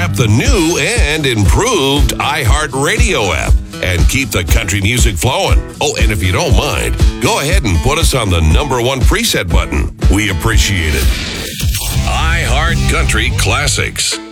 tap the new and improved iHeartRadio app and keep the country music flowing. Oh, and if you don't mind, go ahead and put us on the #1 preset button. We appreciate it. iHeart Country Classics.